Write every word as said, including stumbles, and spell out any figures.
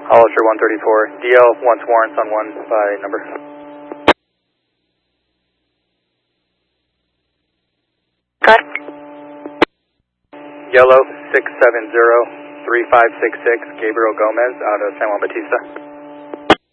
Hollister one thirty-four, D L wants warrants on one by number. Good. Yellow six seven zero three five six six, Gabriel Gomez out of San Juan Bautista.